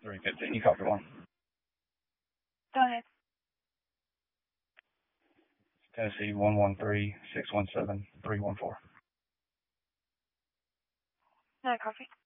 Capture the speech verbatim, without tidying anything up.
three fifteen, you copy one. Go ahead. Tennessee one one three, six one seven, three one four. No, copy.